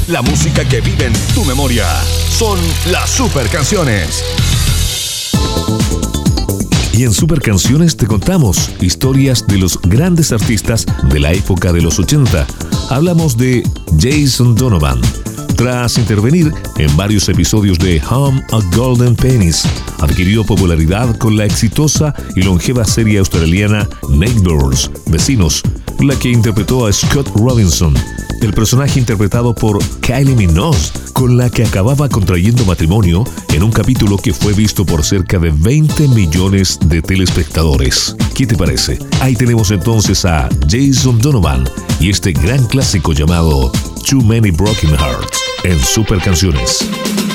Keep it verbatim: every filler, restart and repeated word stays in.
La música que vive en tu memoria son las super canciones. Y en Super Canciones te contamos historias de los grandes artistas de la época de los ochenta. Hablamos de Jason Donovan. Tras intervenir en varios episodios de Home of Golden Pennies, adquirió popularidad con la exitosa y longeva serie australiana Neighbours, Vecinos, la que interpretó a Scott Robinson, el personaje interpretado por Kylie Minogue, con la que acababa contrayendo matrimonio en un capítulo que fue visto por cerca de veinte millones de telespectadores. ¿Qué te parece? Ahí tenemos entonces a Jason Donovan y este gran clásico llamado Too Many Broken Hearts en Super Canciones.